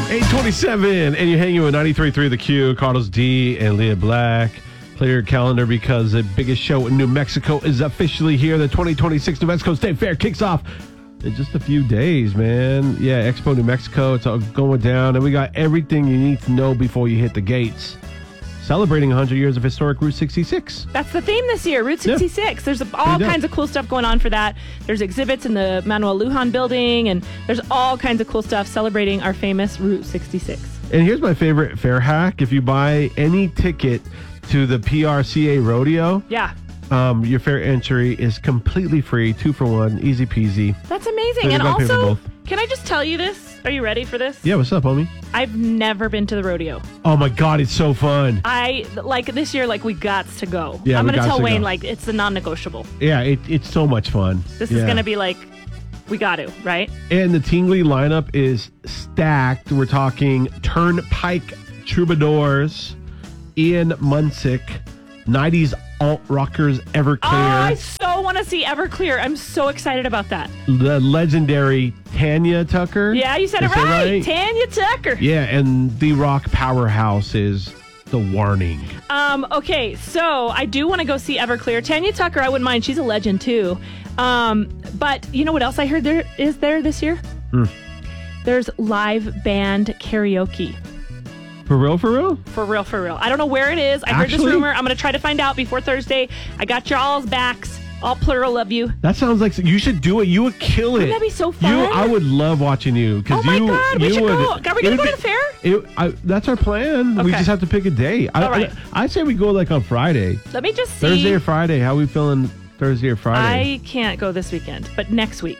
8:27, and you're hanging with 93.3 The Q, Carlos D. and Leah Black. Clear your calendar because the biggest show in New Mexico is officially here. The 2026 New Mexico State Fair kicks off in just a few days, man. Yeah, Expo New Mexico, it's all going down, and we got everything you need to know before you hit the gates. Celebrating 100 years of historic Route 66. That's the theme this year, Route 66. Yeah. There's all kinds of cool stuff going on for that. There's exhibits in the Manuel Lujan building, and there's all kinds of cool stuff celebrating our famous Route 66. And here's my favorite fair hack. If you buy any ticket to the PRCA Rodeo, your fair entry is completely free, 2 for 1, easy peasy. That's amazing. So and also, can I just tell you this? Are you ready for this? Yeah, what's up, homie? I've never been to the rodeo. Oh my God, it's so fun. This year, we got to go. Yeah, I'm going to tell Wayne, it's the non-negotiable. Yeah, it's so much fun. This is going to be we got to, right? And the Tingley lineup is stacked. We're talking Turnpike Troubadours, Ian Munsick, 90s alt-rockers Everclear. I so want to see Everclear. I'm so excited about that. The legendary Tanya Tucker. Yeah, you said it right. Tanya Tucker. Yeah, and the rock powerhouse is The Warning. Okay, so I do want to go see Everclear. Tanya Tucker, I wouldn't mind. She's a legend, too. But you know what else I heard there this year? There's live band karaoke. For real, for real? For real, for real. I don't know where it is. I heard this rumor. I'm going to try to find out before Thursday. I got y'all's backs. All plural of you. That sounds like you should do it. You would kill it. Wouldn't that be so fun? I would love watching you. Oh my God, we should go. Are we going to go to the fair? That's our plan. Okay. We just have to pick a day. All right. I say we go on Friday. Let me just see. Thursday or Friday. How are we feeling Thursday or Friday? I can't go this weekend, but next week.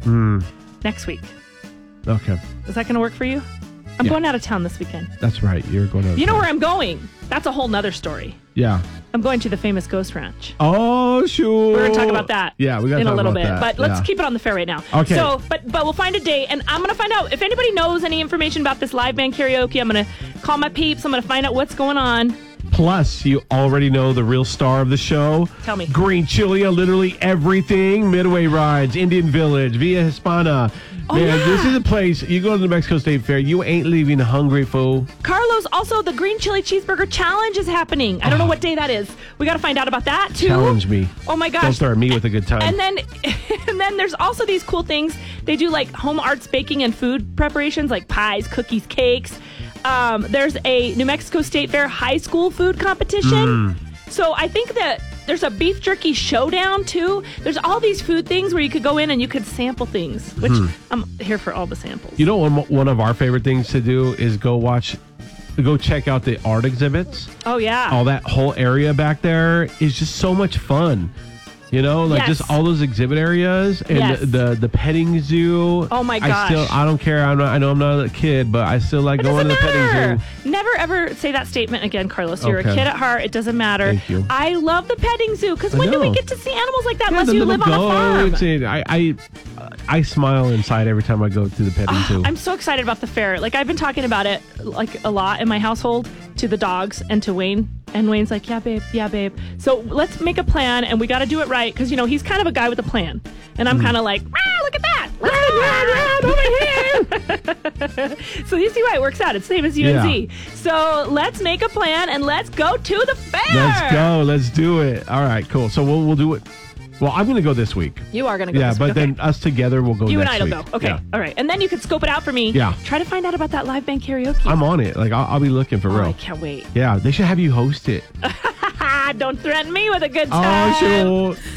Next week. Okay. Is that going to work for you? I'm going out of town this weekend. That's right. You're going out of town. You know where I'm going? That's a whole nother story. Yeah. I'm going to the famous Ghost Ranch. Oh, sure. We're going to talk about that. Yeah, we got to talk about that. In a little bit. But let's keep it on the fair right now. Okay. So, but we'll find a date, and I'm going to find out if anybody knows any information about this live band karaoke. I'm going to call my peeps. I'm going to find out what's going on. Plus, you already know the real star of the show. Tell me. Green Chili, literally everything. Midway Rides, Indian Village, Via Hispana. Man, this is a place, you go to the Mexico State Fair, you ain't leaving hungry, fool. Carlos, also the Green Chili Cheeseburger Challenge is happening. I don't know what day that is. We got to find out about that, too. Challenge me. Oh, my gosh. Don't start me with a good time. And then there's also these cool things. They do, home arts baking and food preparations, like pies, cookies, cakes. There's a New Mexico State Fair high school food competition. So I think that there's a beef jerky showdown, too. There's all these food things where you could go in and you could sample things, which I'm here for all the samples. You know, one of our favorite things to do is go check out the art exhibits. Oh, yeah. All that whole area back there is just so much fun. You know, just all those exhibit areas and the petting zoo. Oh my gosh! I don't care. I know I'm not a kid, but I still like going to the petting zoo. Never ever say that statement again, Carlos. You're a kid at heart. It doesn't matter. Thank you. I love the petting zoo because when do we get to see animals like that unless you live on a farm? I smile inside every time I go to the petting zoo. I'm so excited about the fair. I've been talking about it a lot in my household to the dogs and to Wayne. And Wayne's like, yeah, babe. So let's make a plan, and we got to do it right, because, he's kind of a guy with a plan. And I'm kind of like, look at that. Over here. So you see why it works out. It's the same as UNZ. So let's make a plan, and let's go to the fair. Let's go. Let's do it. All right, cool. So we'll do it. Well, I'm going to go this week. You are going to go this week. Yeah, but then us together will go next week. You and I will go. Okay. Yeah. All right. And then you can scope it out for me. Yeah. Try to find out about that live band karaoke. I'm on it. I'll be looking for real. I can't wait. Yeah, they should have you host it. Don't threaten me with a good time. Oh, sure.